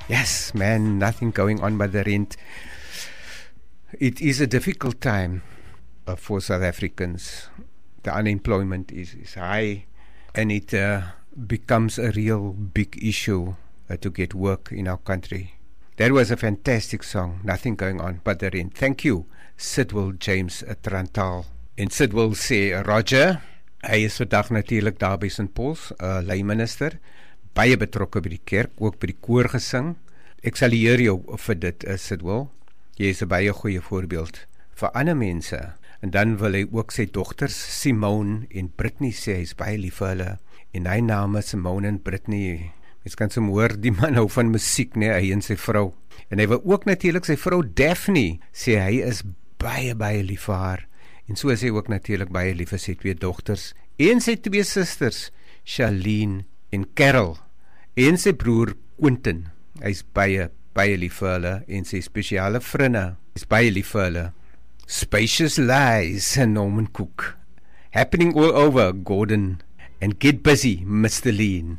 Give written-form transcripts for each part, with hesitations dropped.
Yes, man, nothing going on but the rent. It is a difficult time for South Africans. The unemployment is high, and it becomes a real big issue to get work in our country. That was a fantastic song, Nothing Going On But The Rent. Thank you, Sidwell James Trantal. En Sidwell sê, Roger, hy is vandag natuurlik daar by St. Paul's, leiminister, baie betrokke by die kerk, ook by die koor gesing. Ek sal leer jou vir dit, Sidwell. Jy is 'n baie goeie voorbeeld vir ander mense. En dan wil hy ook sy dogters, Simone en Brittany, sê hy is baie lief vir hulle. En hy name Simone en Brittany, mens kan soms hoor, die man hou van musiek, nee, hy en sy vrou. En hy wil ook natuurlik sy vrou Daphne, sê hy is baie, baie lief vir haar. En so is hy ook natuurlik baie lief vir sy 2 dogters en sy 2 susters, Charlene en Carol, en sy broer Quentin. Hy is baie, baie lief vir hulle, en sy spesiale vriende is baie lief vir hulle. Spacious Lies, Norman Cook. Happening all over, Gordon. And get busy, Mr. Lean.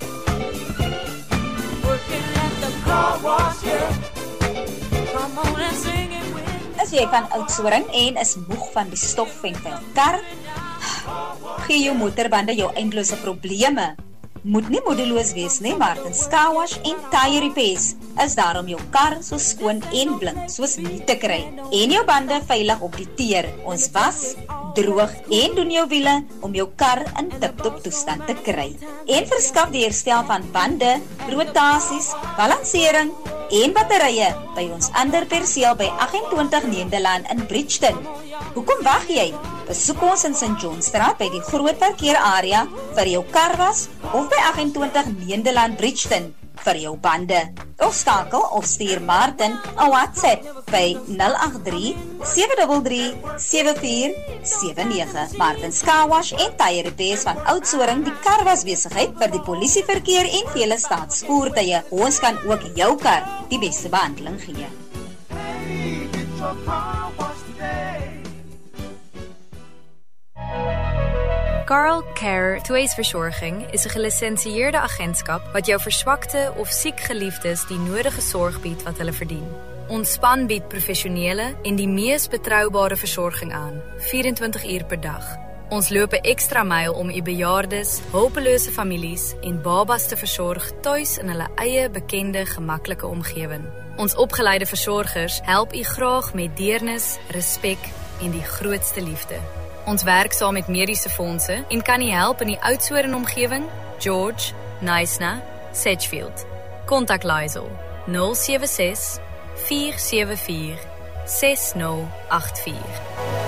As jy van Oudtshoorn en is moeg van die stof en van kar, gee jou motorbande jou eindelose probleme. Moet nie moedeloos wees nie, Martins Car Wash en Tire Repairs is daar om jou kar so skoon en blink soos nie te kry. En jou bande veilig op die teer. Ons was, droog en doen jou wiele om jou kar in tip-top toestand te kry. En verskaf die herstel van bande, rotasies, balansering en batterye by ons ander perseel by 28 Nederland in Bridgeton. Hoekom wag jy? Besoek ons in St. Johnstraat by die groot parkeerarea vir jou karwas of by 28 Nederland Bridgeton vir jou bande. Of skakel of stuur Martin 'n WhatsApp by 083 733 7479. Martins Car Wash en Tire Repairs van Oudtshoorn, die karwasbesigheid vir die polisieverkeer en vele staatsvoertuie. Ons kan ook jou kar die beste behandeling gee. Carl Care Tweesverzorging is 'n gelisensieerde agentskap wat jou verswakte of siek geliefdes die nodige sorg bied wat hulle verdien. Ons span bied professionele en die mees betroubare versorging aan, 24 uur per dag. Ons loop 'n ekstra myl om u bejaardes, hulpelose families en babas te versorg tuis in hulle eie bekende, gemaklike omgewing. Ons opgeleide versorgers help u graag met deernis, respek en die grootste liefde. Ons werk saam met mediese fondse en kan u help in die Oudtshoorn omgewing, George, Knysna, Sedgefield. Kontak Liesel 076 474 6084.